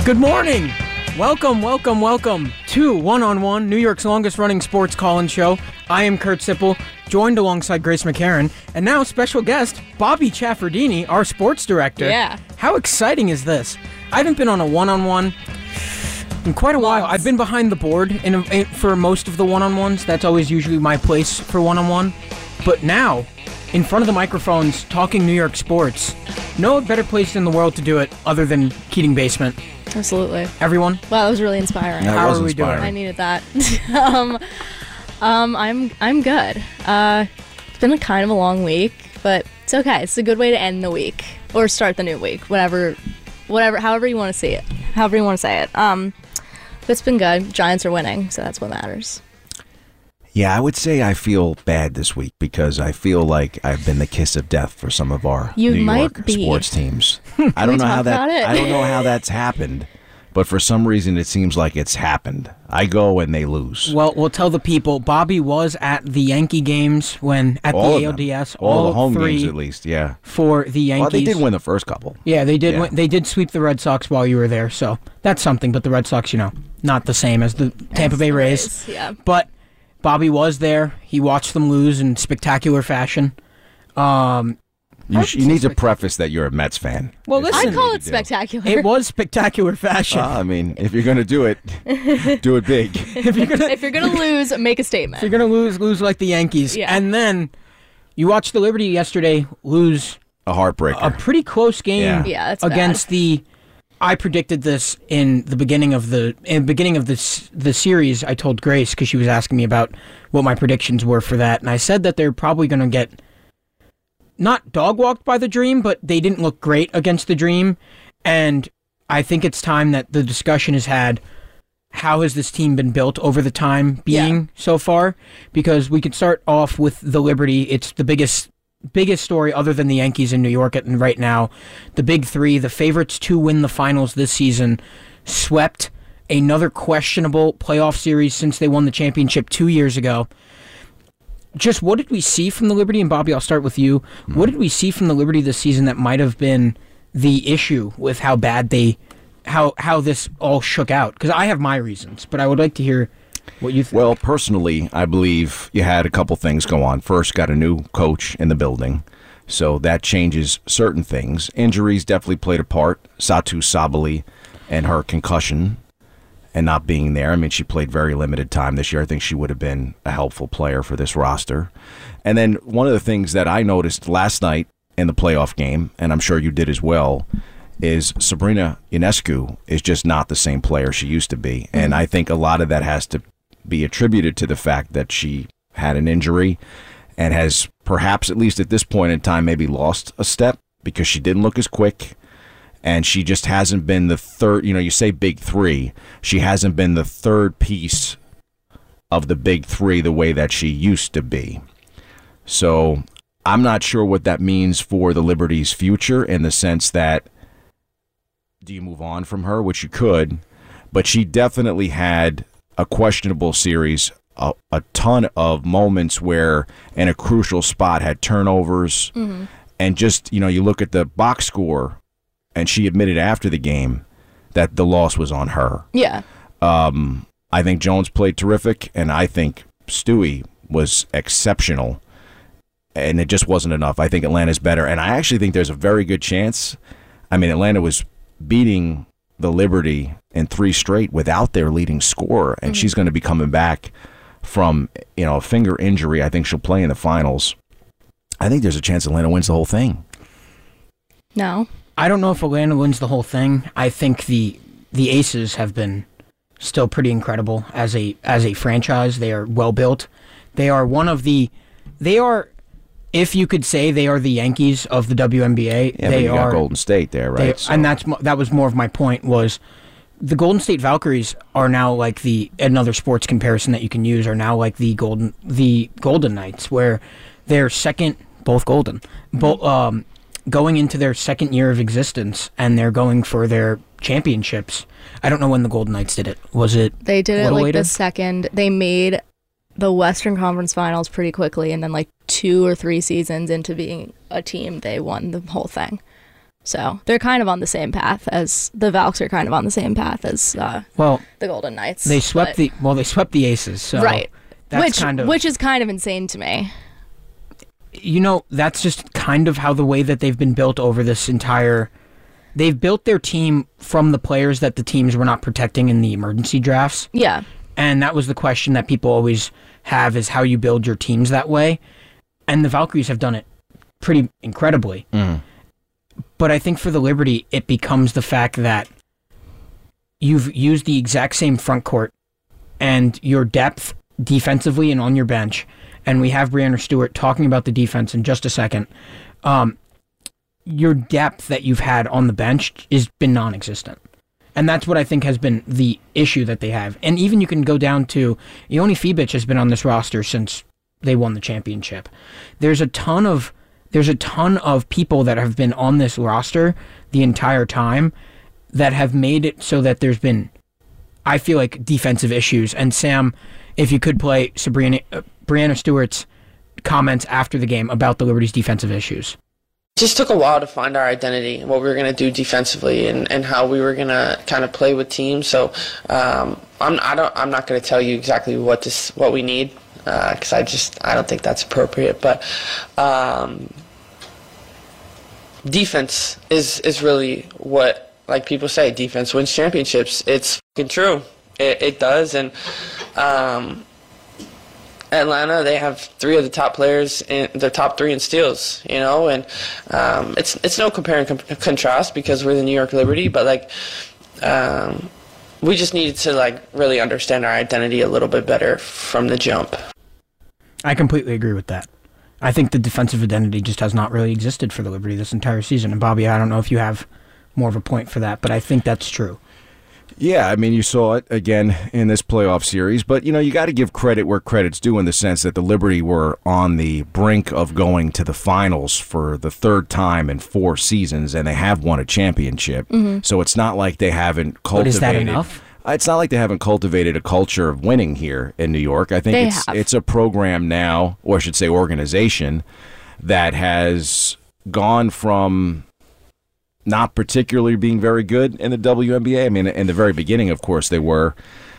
Good morning. Welcome to One-on-One, New York's longest-running sports call-in show. I am Kurt Sippel, joined alongside Grace McCarran, and now special guest, Bobby Chaffardini, our sports director. Yeah. How exciting is this? I haven't been on a one-on-one in quite a while. I've been behind the board for most of the one-on-ones. That's always usually my place for one-on-one. But now, in front of the microphones, talking New York sports, no better place in the world to do it other than Keating Basement. Absolutely. Everyone? Wow, that was really inspiring. How are we doing? I needed that. I'm good. It's been kind of a long week, but it's okay. It's a good way to end the week or start the new week. Whatever, however you want to see it. However you want to say it. But it's been good. Giants are winning, so that's what matters. Yeah, I would say I feel bad this week because I feel like I've been the kiss of death for some of our New York sports teams. I don't know how that's happened, but for some reason it seems like it's happened. I go and they lose. Well, we'll tell the people. Bobby was at the Yankee games at all the ALDS. All the home games, at least. Yeah. For the Yankees. Well, they did win the first couple. Yeah, they did. They did sweep the Red Sox while you were there, so that's something. But the Red Sox, not the same as the Tampa Bay Rays. Yeah. But Bobby was there. He watched them lose in spectacular fashion. You need to preface that you're a Mets fan. Well, listen. I call it spectacular. It was spectacular fashion. I mean, if you're going to do it, do it big. If you're gonna lose, make a statement. If you're going to lose like the Yankees. Yeah. And then you watched the Liberty yesterday lose a heartbreaker. A pretty close game that's against bad. I predicted this in the beginning of the series. I told Grace because she was asking me about what my predictions were for that, and I said that they're probably going to get not dog-walked by the Dream, but they didn't look great against the Dream, and I think it's time that the discussion is had. How has this team been built over the time being so far? Because we could start off with the Liberty. It's the biggest story other than the Yankees in New York right now. The big three, the favorites to win the finals this season, swept another questionable playoff series since they won the championship 2 years ago. Just what did we see from the Liberty? And Bobby, I'll start with you. What did we see from the Liberty this season that might have been the issue with how bad how this all shook out? Because I have my reasons, but I would like to hear what you think. Well, personally, I believe you had a couple things go on. First, got a new coach in the building, so that changes certain things. Injuries definitely played a part. Satu Sabali and her concussion and not being there. I mean, she played very limited time this year. I think she would have been a helpful player for this roster. And then one of the things that I noticed last night in the playoff game, and I'm sure you did as well, is Sabrina Ionescu is just not the same player she used to be. And I think a lot of that has to be attributed to the fact that she had an injury and has perhaps, at least at this point in time, maybe lost a step because she didn't look as quick and she just hasn't been the third, you say big three, she hasn't been the third piece of the big three the way that she used to be. So I'm not sure what that means for the Liberty's future in the sense that do you move on from her, which you could, but she definitely had a questionable series, a ton of moments where in a crucial spot had turnovers, and just, you look at the box score, and she admitted after the game that the loss was on her. Yeah. I think Jones played terrific, and I think Stewie was exceptional, and it just wasn't enough. I think Atlanta's better, and I actually think there's a very good chance. I mean, Atlanta was beating the Liberty in 3 straight without their leading scorer, and she's going to be coming back from a finger injury. I think she'll play in the finals. I think there's a chance Atlanta wins the whole thing. No. I don't know if Atlanta wins the whole thing. I think the Aces have been still pretty incredible as a franchise. They are well built. They are if you could say they are the Yankees of the WNBA, yeah, they got Golden State there, right? And that was more of my point. Was the Golden State Valkyries are now like another sports comparison that you can use are now like the Golden Knights, where they're both golden, going into their second year of existence, and they're going for their championships. I don't know when the Golden Knights did it. Was it? They did it like later? The second. They made the Western Conference Finals pretty quickly, and then like 2 or 3 seasons into being a team, they won the whole thing. So they're kind of on the same path as the Valks are kind of on the same path as the Golden Knights. They swept the Aces. So right. That's which is kind of insane to me. That's just kind of how the way that they've been built over this entire. They've built their team from the players that the teams were not protecting in the emergency drafts. Yeah. And that was the question that people always have, is how you build your teams that way. And the Valkyries have done it pretty incredibly. Mm. But I think for the Liberty, it becomes the fact that you've used the exact same front court and your depth defensively and on your bench. And we have Brianna Stewart talking about the defense in just a second. Your depth that you've had on the bench has been non-existent. And that's what I think has been the issue that they have. And even you can go down to Ioni Fibic has been on this roster since they won the championship. There's a ton of people that have been on this roster the entire time that have made it so that there's been, I feel like, defensive issues. And Sam, if you could play Brianna Stewart's comments after the game about the Liberty's defensive issues. It just took a while to find our identity, what we were going to do defensively, and how we were going to kind of play with teams. So I'm not going to tell you exactly what we need, because I don't think that's appropriate. But defense is really what, like people say, defense wins championships. It's fucking true. It does. And Atlanta, they have three of the top players in their top three in steals, and it's no compare and contrast because we're the New York Liberty, but we just needed to really understand our identity a little bit better from the jump. I completely agree with that. I think the defensive identity just has not really existed for the Liberty this entire season. And Bobby, I don't know if you have more of a point for that, but I think that's true. Yeah, I mean, you saw it again in this playoff series, but, you got to give credit where credit's due in the sense that the Liberty were on the brink of going to the finals for the third time in 4 seasons, and they have won a championship. Mm-hmm. So it's not like they haven't cultivated. But is that enough? It's not like they haven't cultivated a culture of winning here in New York. I think it's a program now, or I should say organization, that has gone from not particularly being very good in the WNBA. I mean, in the very beginning, of course, they were.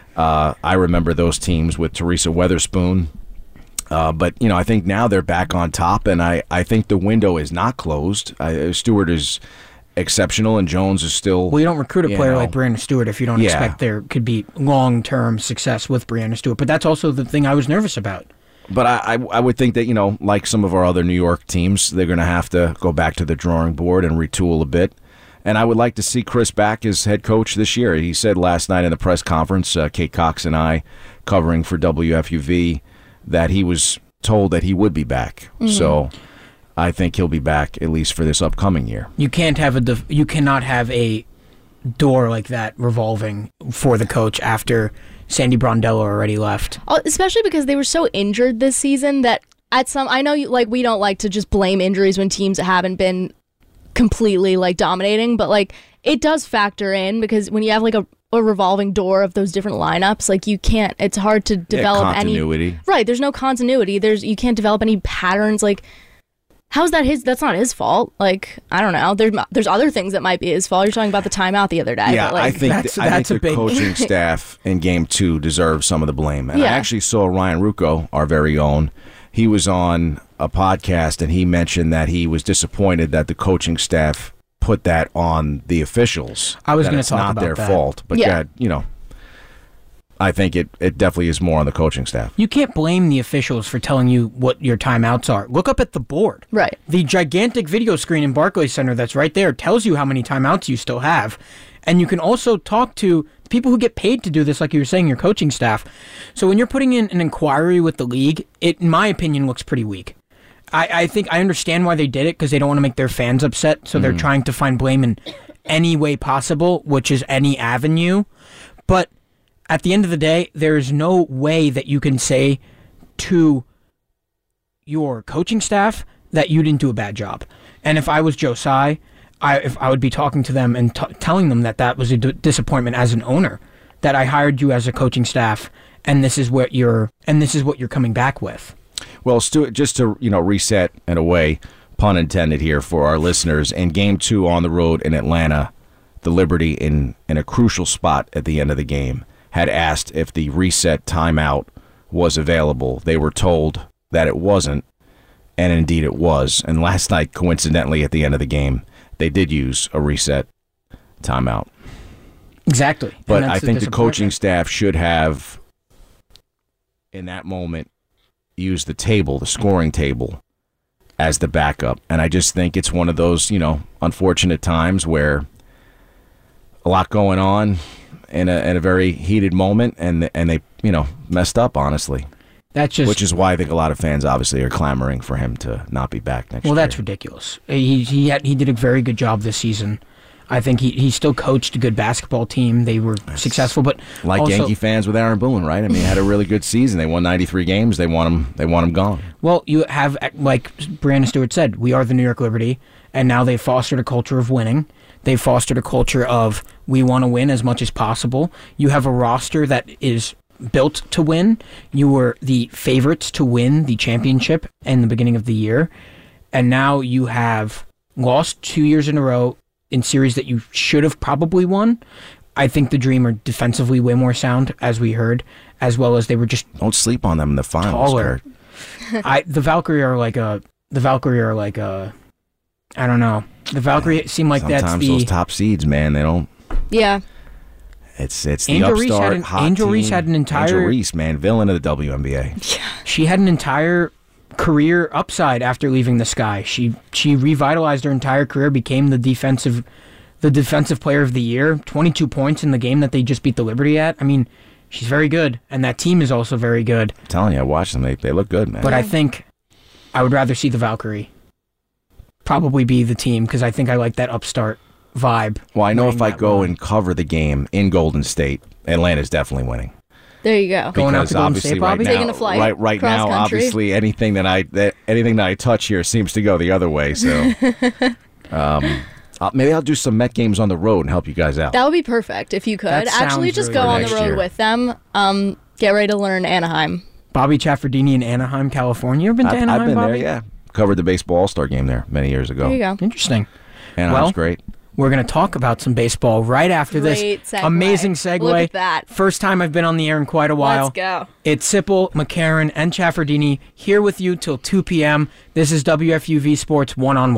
I remember those teams with Teresa Weatherspoon. But, I think now they're back on top, and I think the window is not closed. Stewart is exceptional, and Jones is still... Well, you don't recruit a player like Brianna Stewart if you don't expect there could be long-term success with Brianna Stewart. But that's also the thing I was nervous about. But I would think that, like some of our other New York teams, they're going to have to go back to the drawing board and retool a bit. And I would like to see Chris back as head coach this year. He said last night in the press conference, Kate Cox and I, covering for WFUV, that he was told that he would be back. Mm-hmm. So I think he'll be back at least for this upcoming year. You cannot have a door like that revolving for the coach after Sandy Brondello already left. Especially because they were so injured this season that I know we don't like to just blame injuries when teams haven't been completely dominating, but it does factor in because when you have a revolving door of those different lineups, you can't, it's hard to develop continuity. Right, there's no continuity. You can't develop any patterns. How's that that's not his fault? I don't know. There's other things that might be his fault. You're talking about the timeout the other day. Yeah, but I think the coaching staff in Game 2 deserves some of the blame. And I actually saw Ryan Rucco, our very own. He was on a podcast, and he mentioned that he was disappointed that the coaching staff put that on the officials. I was going to talk about that. It's not their fault. But, I think it definitely is more on the coaching staff. You can't blame the officials for telling you what your timeouts are. Look up at the board. Right. The gigantic video screen in Barclays Center that's right there tells you how many timeouts you still have. And you can also talk to people who get paid to do this, like you were saying, your coaching staff. So when you're putting in an inquiry with the league, it, in my opinion, looks pretty weak. I think I understand why they did it, because they don't want to make their fans upset, so they're trying to find blame in any way possible, which is any avenue. But at the end of the day, there is no way that you can say to your coaching staff that you didn't do a bad job. And if I was Joe Tsai, I would be talking to them and telling them that was a disappointment as an owner, that I hired you as a coaching staff, and this is what you're coming back with. Well, Stuart, just to reset in a way, pun intended here for our listeners, in Game 2 on the road in Atlanta, the Liberty, in a crucial spot at the end of the game, had asked if the reset timeout was available. They were told that it wasn't, and indeed it was. And last night, coincidentally, at the end of the game, they did use a reset timeout. Exactly. But I think the coaching staff should have, in that moment, used the scoring table, as the backup. And I just think it's one of those, unfortunate times where a lot going on in a very heated moment, and they messed up, honestly. Which is why I think a lot of fans obviously are clamoring for him to not be back next year. Well, that's ridiculous. He did a very good job this season. I think he still coached a good basketball team. They were successful, but like also, Yankee fans with Aaron Boone, right? I mean, he had a really good season. They won 93 games. They want him gone. Well, you have, like Brandon Stewart said, we are the New York Liberty, and now they've fostered a culture of winning. They've fostered a culture of we want to win as much as possible. You have a roster that is built to win. You were the favorites to win the championship in the beginning of the year, and now you have lost 2 years in a row in series that you should have probably won. I think the Dream are defensively way more sound, as we heard, as well as they were just don't sleep on them in the finals. Taller. The Valkyrie are like a I don't know. The Valkyrie seem like sometimes that's the those top seeds, man. They don't. Yeah. It's the Angel upstart hot Angel team. Reese had an entire Angel Reese, man, villain of the WNBA. Yeah. She had an entire career upside after leaving the Sky. She revitalized her entire career, became the defensive player of the year, 22 points in the game that they just beat the Liberty at. I mean, she's very good, and that team is also very good. I'm telling you, I watched them. They look good, man. But I think I would rather see the Valkyrie probably be the team, because I think I like that upstart vibe. Well, I know if I go and cover the game in Golden State, Atlanta's definitely winning. There you go. Going out Because to Golden obviously State, right Bobby? now, Taking a flight right cross now, country. obviously anything that I touch here seems to go the other way. So, maybe I'll do some Met games on the road and help you guys out. That would be perfect if you could. That Actually, sounds just really go good. on the Next road year. with them. Get ready to learn Anaheim. Bobby Chaffardini in Anaheim, California. You ever been to Anaheim, I've been Bobby? there, yeah. Covered the baseball All-Star game there many years ago. There you go. Interesting. Anaheim's Well, great. We're going to talk about some baseball right after Great this. segue. Amazing segue. Look at that. First time I've been on the air in quite a while. Let's go. It's Sipple, McCarran, and Chaffardini here with you till 2 p.m. This is WFUV Sports One-on-One.